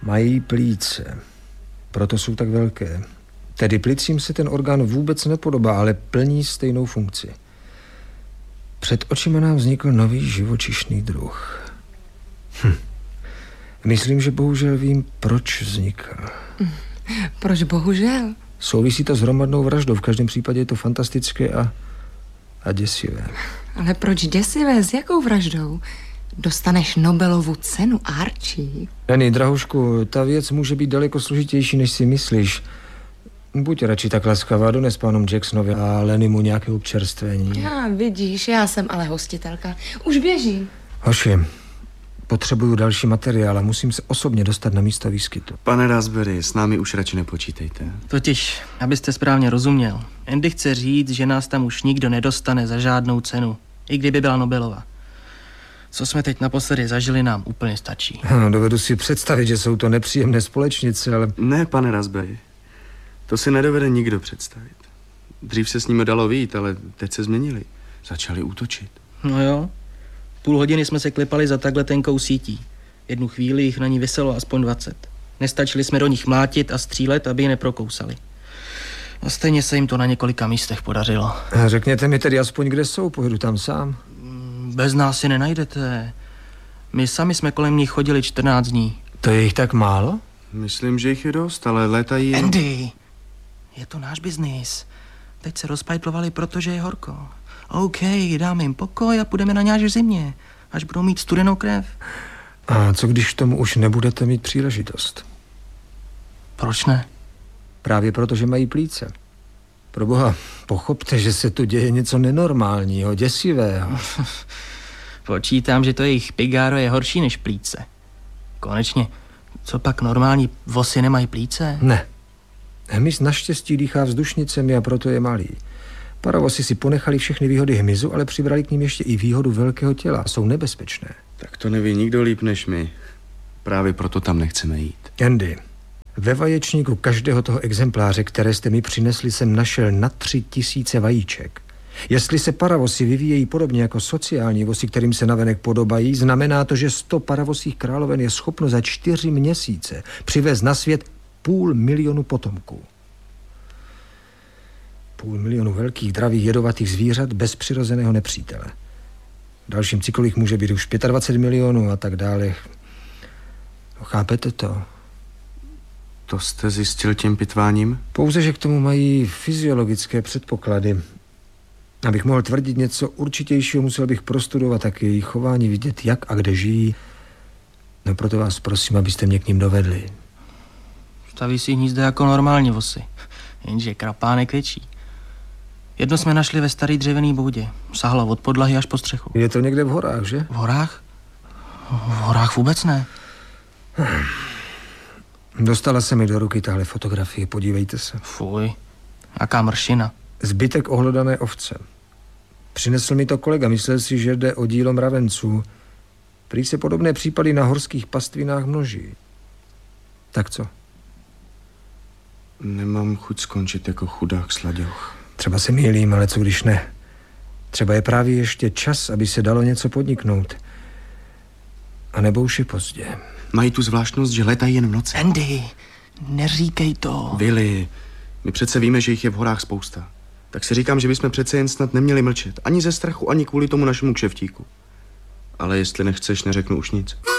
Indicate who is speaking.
Speaker 1: Mají plíce, proto jsou tak velké. Tedy plicím se ten orgán vůbec nepodobá, ale plní stejnou funkci. Před očima nám vznikl nový živočišný druh. Myslím, že bohužel vím, proč vznikl.
Speaker 2: Proč bohužel?
Speaker 1: Souvisí to s hromadnou vraždou. V každém případě je to fantastické a děsivé.
Speaker 2: Ale proč děsivé? S jakou vraždou? Dostaneš Nobelovu cenu, Archie.
Speaker 1: Annie, drahušku, ta věc může být daleko složitější, než si myslíš. Buď radši tak laskavá, dones pánům Jacksonovi a Lennymu nějaké občerstvení.
Speaker 2: Já, vidíš, já jsem ale hostitelka. Už běžím.
Speaker 1: Hoši, potřebuju další materiál a musím se osobně dostat na místo výskytu.
Speaker 3: Pane Raspberry, s námi už radši nepočítejte.
Speaker 4: Totiž, abyste správně rozuměl, Andy chce říct, že nás tam už nikdo nedostane za žádnou cenu, i kdyby byla Nobelova. Co jsme teď naposledy zažili, nám úplně stačí.
Speaker 1: Dovedu si představit, že jsou to nepříjemné společnice, ale...
Speaker 3: Ne, pane Raspberry, to si nedovede nikdo představit. Dřív se s nimi dalo vyjít, ale teď se změnili. Začali útočit.
Speaker 4: No jo, půl hodiny jsme se klepali za takhle tenkou sítí. Jednu chvíli jich na ní viselo aspoň 20. Nestačili jsme do nich mlátit a střílet, aby je neprokousali. A stejně se jim to na několika místech podařilo.
Speaker 1: Řekněte mi tedy aspoň, kde jsou, pojedu tam sám.
Speaker 4: Bez nás si nenajdete. My sami jsme kolem nich chodili 14 dní.
Speaker 1: To je jich tak málo?
Speaker 3: Myslím, že jich je dost, ale létají...
Speaker 4: Andy, je to náš biznis. Teď se rozpajtlovali, protože je horko. OK, dáme jim pokoj a půjdeme na ně až v zimě, až budou mít studenou krev.
Speaker 1: A co když k tomu už nebudete mít příležitost?
Speaker 4: Proč ne?
Speaker 1: Právě proto, že mají plíce. Proboha, pochopte, že se tu děje něco nenormálního, děsivého.
Speaker 4: Počítám, že to jejich pigáro je horší než plíce. Konečně, co pak normální vosy nemají plíce?
Speaker 1: Ne. Hmyz naštěstí dýchá vzdušnicemi a proto je malý. Paravosy si ponechali všechny výhody hmyzu, ale přibrali k ním ještě i výhodu velkého těla. Jsou nebezpečné.
Speaker 3: Tak to neví nikdo líp než my. Právě proto tam nechceme jít.
Speaker 1: Andy, ve vaječníku každého toho exempláře, které jste mi přinesli, jsem našel na 3000 vajíček. Jestli se paravosy vyvíjejí podobně jako sociální vosy, kterým se navenek podobají, znamená to, že 100 paravosích královen je schopno za 4 měsíce přivést na svět 500 000 potomků. 500 000 velkých, dravých, jedovatých zvířat bez přirozeného nepřítele. V dalším cyklu jich může být už 25 milionů a tak dále. Chápete to?
Speaker 3: To jste zjistil tím pitváním?
Speaker 1: Pouze, že k tomu mají fyziologické předpoklady. Abych mohl tvrdit něco určitějšího, musel bych prostudovat taky jejich chování, vidět, jak a kde žijí. No proto vás prosím, abyste mě k ním dovedli.
Speaker 4: Staví si hnízda jako normální vosy, jenže krapánek větší. Jedno jsme našli ve starý dřevěný boudě. Sahlo od podlahy až po střechu.
Speaker 1: Je to někde v horách, že?
Speaker 4: V horách? V horách vůbec ne.
Speaker 1: Dostala se mi do ruky tahle fotografie, podívejte se.
Speaker 4: Fuj, jaká mršina.
Speaker 1: Zbytek ohlodané ovce. Přinesl mi to kolega, myslel si, že jde o dílo mravenců. Prý se podobné případy na horských pastvinách množí. Tak co?
Speaker 3: Nemám chuť skončit jako chudák sladěch.
Speaker 1: Třeba se mýlím, ale co když ne? Třeba je právě ještě čas, aby se dalo něco podniknout. A nebo už je pozdě.
Speaker 3: Mají tu zvláštnost, že letají jen v noci.
Speaker 4: Andy, neříkej to.
Speaker 3: Willy, my přece víme, že jich je v horách spousta. Tak si říkám, že bychom přece jen snad neměli mlčet. Ani ze strachu, ani kvůli tomu našemu kšeftíku. Ale jestli nechceš, neřeknu už nic.